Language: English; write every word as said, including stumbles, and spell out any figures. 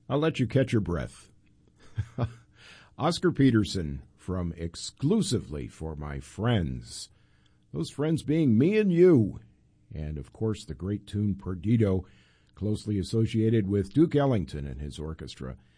I'll let you catch your breath. Oscar Peterson from Exclusively for My Friends. Those friends being me and you. And, of course, the great tune Perdido, closely associated with Duke Ellington and his orchestra.